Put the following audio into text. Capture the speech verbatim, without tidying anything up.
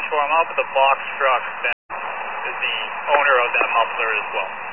four, I'm up at the box truck that is the owner of that muffler as well.